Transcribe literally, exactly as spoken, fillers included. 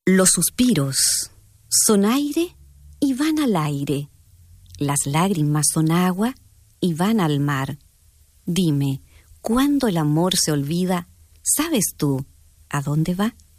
Los suspiros son aire y van al aire. Las lágrimas son agua y van al mar. Dime, ¿cuándo el amor se olvida, sabes tú a dónde va?